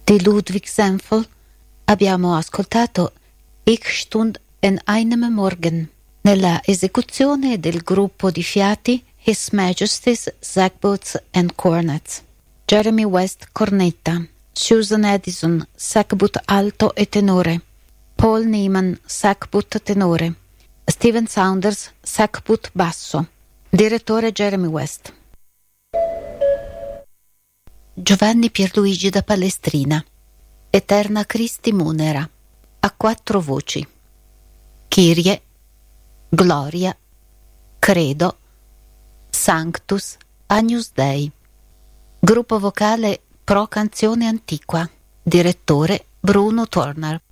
di Ludwig Senfel abbiamo ascoltato Ich stund in einem Morgen, nella esecuzione del gruppo di fiati His Majesty's Sagboots and Cornets. Jeremy West cornetta, Susan Addison saxboot alto e tenore, Paul Neiman saxboot tenore, Steven Saunders saxboot basso. Direttore Jeremy West. Giovanni Pierluigi da Palestrina. Eterna Christi Munera, a 4 voci. Kyrie, Gloria, Credo, Sanctus, Agnus Dei. Gruppo vocale Pro Canzone Antiqua. Direttore Bruno Turner.